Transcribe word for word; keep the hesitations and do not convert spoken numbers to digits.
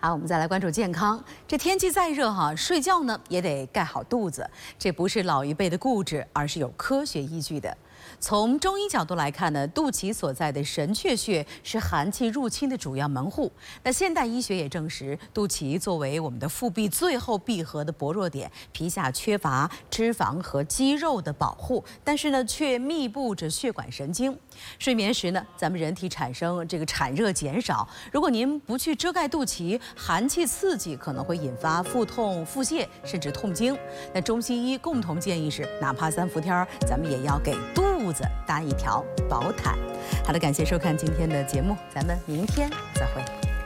好，我们再来关注健康。这天气再热哈，睡觉呢也得盖好肚子。这不是老一辈的固执，而是有科学依据的。从中医角度来看呢，肚脐所在的神阙穴是寒气入侵的主要门户。那现代医学也证实，肚脐作为我们的腹壁最后闭合的薄弱点，皮下缺乏脂肪和肌肉的保护，但是呢，却密布着血管神经。睡眠时呢，咱们人体产生这个产热减少。如果您不去遮盖肚脐，寒气刺激可能会引发腹痛、腹泻，甚至痛经。那中西医共同建议是，哪怕三伏天儿，咱们也要给肚子搭一条薄毯。好的，感谢收看今天的节目，咱们明天再会。